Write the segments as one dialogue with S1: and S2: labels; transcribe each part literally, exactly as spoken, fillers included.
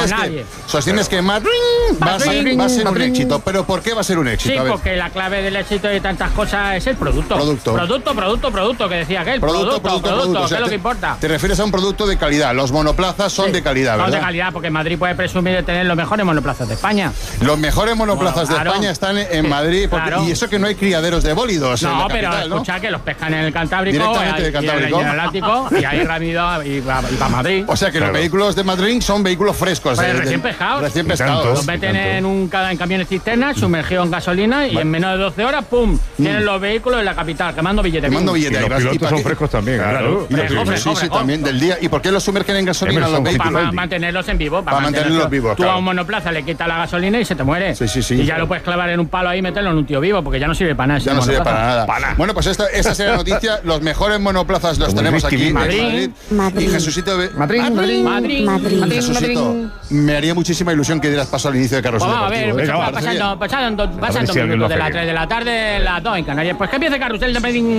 S1: sostienes,
S2: pues
S1: que, sostienes que Madrid va a ser, va a ser un éxito. ¿Pero por qué va a ser un éxito?
S2: Sí, porque la clave del éxito de tantas cosas es el producto.
S1: Producto.
S2: Producto, producto, producto, que decía aquel. Producto, producto, producto, producto,
S1: o sea,
S2: que es lo
S1: te,
S2: que importa.
S1: Te refieres a un producto de calidad. Los monoplazas son sí, de calidad, ¿verdad?
S2: Son de calidad, porque Madrid puede presumir de tener los mejores monoplazas de España.
S1: Los mejores monoplazas
S2: bueno, claro.
S1: de España están en Madrid, porque, claro. y eso que no hay criaderos de bólidos
S2: no,
S1: en la
S2: pero
S1: capital,
S2: escucha
S1: ¿no?
S2: que los pescan en el Cantábrico,
S1: directamente de Cantábrico.
S2: Y en el Atlántico, y ahí rápido y para Madrid.
S1: O sea que claro. los vehículos de Madrid son vehículos frescos.
S2: Pues
S1: de,
S2: recién
S1: de,
S2: pescados.
S1: Recién pescados.
S2: Los meten en, un, en camiones cisternas, sumergidos en gasolina y vale. en menos de doce horas, ¡pum! Mm. Tienen los vehículos en la capital, quemando billetes.
S1: Quemando billetes.
S3: Y los pilotos son frescos también, claro.
S1: Sí, sí, también del día. ¿Y por qué los sumergen en gasolina los vehículos?
S2: Para mantenerlos en vivo.
S1: Para mantenerlos vivos.
S2: Tú a un monoplaza le quitas la gasolina y se te muere.
S1: Sí, sí, sí.
S2: Y ya lo puedes clavar en un palo ahí y meterlo en un tío vivo, porque ya no sirve para nada.
S1: Ya no sirve para nada.
S3: Para.
S1: Bueno, pues esta, esa será la noticia. Los mejores monoplazas los Como tenemos aquí en
S2: Madrid.
S1: Madrid. Y Jesucito.
S2: Madrid, Madrid, Madrid.
S4: Madrid.
S1: Jesucito, me haría muchísima ilusión que dieras paso al inicio de Carrusel
S2: Deportivo.
S1: Deportivo.
S2: Venga, va, pasando, pasando, pasando si minutos de las tres de la tarde, las dos en Canarias. Pues que empiece Carrusel de Madrid.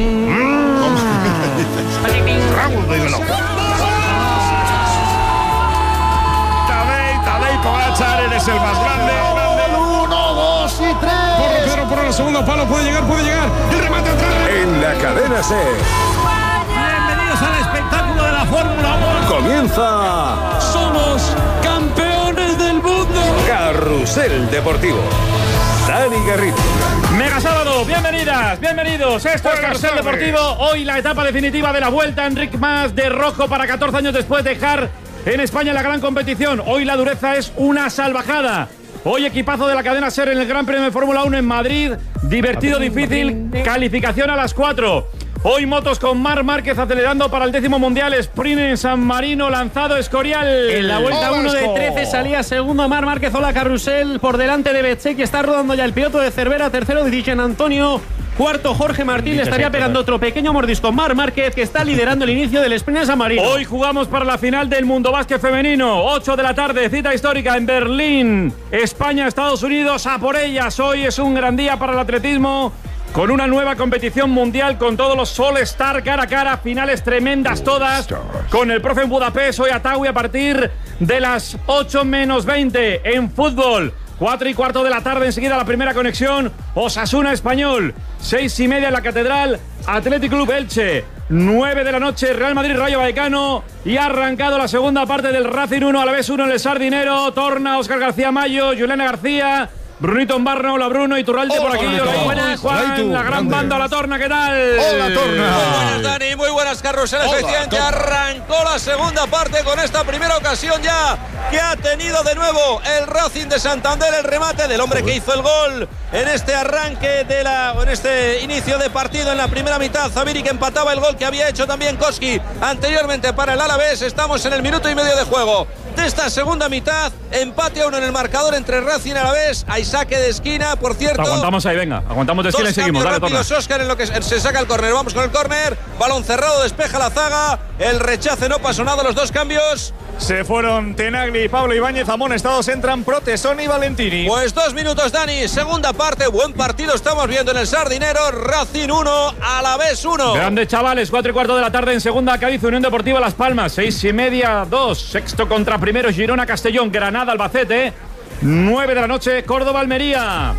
S3: Raúl de Veloz. Tadej, Tadej Pogačar, eres el más grande.
S1: Uno, dos y tres.
S5: Por Pedro, por el segundo palo, puede llegar, puede llegar. El remate atrás.
S6: En la cadena C.
S5: Bienvenidos al espectáculo de la Fórmula uno.
S6: Comienza.
S5: Somos campeones del mundo.
S6: Carrusel Deportivo. Dani Garrido.
S7: Mega sábado, bienvenidas, bienvenidos. Esto es Carrusel Deportivo. Hoy la etapa definitiva de la Vuelta. Enric Mas de rojo para catorce años después de dejar en España la gran competición. Hoy la dureza es una salvajada. Hoy equipazo de la cadena SER en el Gran Premio de Fórmula uno en Madrid. Divertido, difícil, calificación a las cuatro. Hoy motos con Marc Márquez acelerando para el décimo mundial. Sprint en San Marino, lanzado Escorial.
S8: En la vuelta uno de trece salía segundo Marc Márquez. Hola Carrusel por delante de Betxec, que está rodando ya el piloto de Cervera. Tercero de Dijen Antonio. Cuarto Jorge Martín. Le estaría pegando otro pequeño mordisco Marc Márquez, que está liderando el inicio del Sprint en San Marino.
S7: Hoy jugamos para la final del Mundo Básquet Femenino. ocho de la tarde, cita histórica en Berlín. España, Estados Unidos, a por ellas. Hoy es un gran día para el atletismo, con una nueva competición mundial, con todos los All-Star cara a cara, finales tremendas todas, con el profe en Budapest, hoy a Taui a partir de las ocho menos veinte. En fútbol, cuatro y cuarto de la tarde, enseguida la primera conexión, Osasuna Español, seis y media en la Catedral, Athletic Club Elche, nueve de la noche, Real Madrid Rayo Vallecano, y ha arrancado la segunda parte del Racing uno, Alavés uno en el Sardinero. Torna Óscar García Mayo, Juliana García, Brunito en Barna. Hola Bruno, Iturralde
S1: Hola,
S7: por aquí.
S1: Brunito.
S7: Hola Juan, Juan
S1: Hola, tú,
S7: la gran
S1: grande.
S7: banda, la Torna, ¿qué tal?
S1: Hola Torna.
S9: Muy buenas Dani, muy buenas Carrusel. Efectivamente arrancó la segunda parte con esta primera ocasión ya que ha tenido de nuevo el Racing de Santander, el remate del hombre que hizo el gol en este arranque de la, en este inicio de partido en la primera mitad. Zaviri, que empataba el gol que había hecho también Koski anteriormente para el Alavés. Estamos en el minuto y medio de juego de esta segunda mitad, empate a uno en el marcador entre Racing y Alavés. Hay saque de esquina, por cierto.
S7: Aguantamos ahí, venga, aguantamos de esquina y seguimos. Dale, Torna.
S9: Oscar, en lo que se saca el córner. Vamos con el córner, balón cerrado, despeja la zaga, el rechace no pasó nada, los dos cambios.
S3: Se fueron Tenagli y Pablo Ibáñez. Amonestados entran Protesoni y Valentini.
S9: Pues dos minutos, Dani, segunda parte, buen partido estamos viendo en el Sardinero. Racing uno, Alavés uno.
S7: Grandes chavales, cuatro y cuarto de la tarde en segunda, Cádiz, Unión Deportiva Las Palmas, seis y media, dos. Sexto contra primero, Girona, Castellón, Granada, Albacete, nueve de la noche, Córdoba, Almería.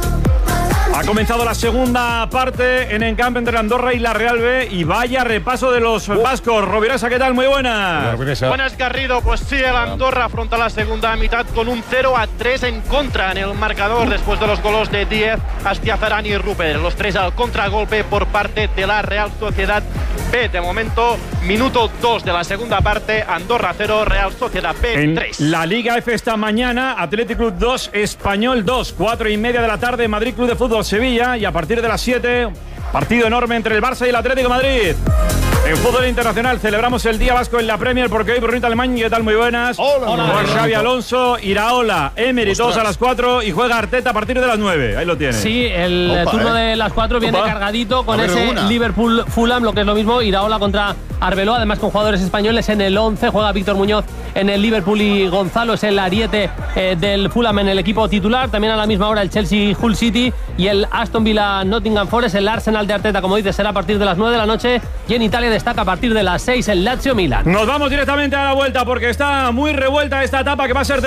S7: Ha comenzado la segunda parte en encampe entre Andorra y la Real B, y vaya repaso de los vascos. Rovirasa, ¿qué tal? Muy buenas.
S10: Buenas, Garrido. Pues sí, el Andorra afronta la segunda mitad con un cero a tres en contra en el marcador después de los goles de Díez, Astiazarán y Rupert. Los tres al contragolpe por parte de la Real Sociedad B. De momento, minuto dos de la segunda parte, Andorra cero, Real Sociedad B tres.
S7: En la Liga F esta mañana, Athletic Club dos, Español dos, cuatro y media de la tarde, Madrid Club de Fútbol Sevilla, y a partir de las siete, partido enorme entre el Barça y el Atlético de Madrid. En fútbol internacional celebramos el Día Vasco en la Premier, porque hoy Brunito Alemán, ¿qué tal? Muy buenas.
S1: Hola,
S7: Hola.
S1: hola.
S7: Xavi Alonso, Iraola, Emery,
S1: Ostras.
S7: todos a las cuatro, y juega Arteta a partir de las nueve. Ahí lo tiene.
S8: Sí, el
S1: Opa,
S8: turno
S1: eh.
S8: de las cuatro viene
S7: Opa.
S8: cargadito con
S1: A ver,
S8: ese
S1: alguna.
S8: Liverpool-Fulham, lo que es lo mismo. Iraola contra Arbeloa, además con jugadores españoles en el once. Juega Víctor Muñoz en el Liverpool y Gonzalo es el ariete eh, del Fulham en el equipo titular. También a la misma hora el Chelsea-Hull City y el Aston Villa-Nottingham Forest. El Arsenal de Arteta, como dices, será a partir de las nueve de la noche. Y en Italia destaca a partir de las seis el Lazio Milan.
S7: Nos vamos directamente a la vuelta, porque está muy revuelta esta etapa, que va a ser de